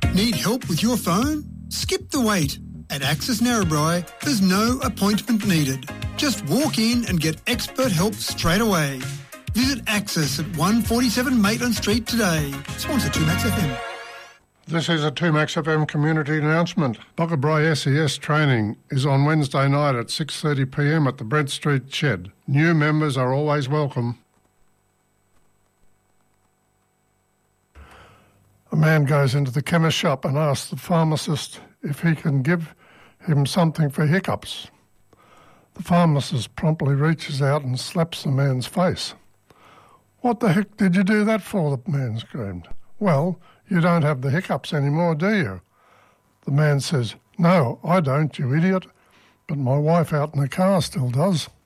Need help with your phone? Skip the wait. At Access Narrabri, there's no appointment needed. Just walk in and get expert help straight away. Visit Access at 147 Maitland Street today. Sponsor 2Max FM. This is a 2Max FM community announcement. Boggabri SES training is on Wednesday night at 6:30pm at the Brent Street Shed. New members are always welcome. A man goes into the chemist shop and asks the pharmacist if he can give him something for hiccups. The pharmacist promptly reaches out and slaps the man's face. "What the heck did you do that for?" the man screamed. "Well, you don't have the hiccups anymore, do you?" The man says, "No, I don't, you idiot, but my wife out in the car still does."